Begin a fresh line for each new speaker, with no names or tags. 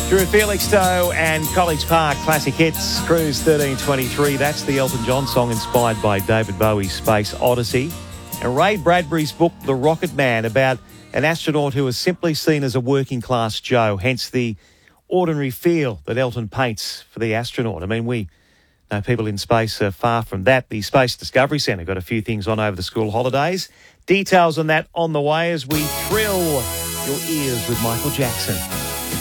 Drew Felixstowe and College Park Classic Hits, Cruise 1323. That's the Elton John song inspired by David Bowie's Space Odyssey. And Ray Bradbury's book, The Rocket Man, about an astronaut who is simply seen as a working-class Joe, hence the ordinary feel that Elton paints for the astronaut. I mean, we know people in space are far from that. The Space Discovery Centre got a few things on over the school holidays. Details on that on the way as we thrill your ears with Michael Jackson.